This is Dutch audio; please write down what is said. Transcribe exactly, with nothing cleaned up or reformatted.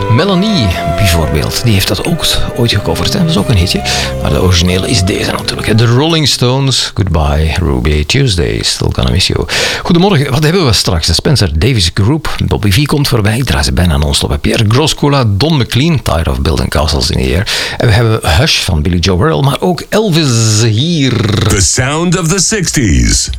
Melanie, bijvoorbeeld, die heeft dat ook ooit gecoverd. Hè? Dat is ook een hitje. Maar de originele is deze natuurlijk. De Rolling Stones, Goodbye Ruby Tuesday, Still Gonna Miss You. Goedemorgen, wat hebben we straks? De Spencer Davis Group, Bobby V komt voorbij. Ik draai ze bijna non-stop. Pierre Groscola, Don McLean, Tired of Building Castles in the Air. En we hebben Hush van Billy Joe Earl, maar ook Elvis hier. The sound of the sixties.